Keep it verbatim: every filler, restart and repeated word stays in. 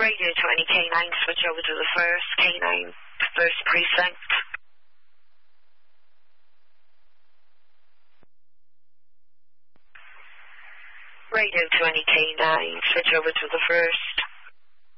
Radio twenty K nine, switch over to the first K nine, first precinct. Radio twenty K nine, switch over to the first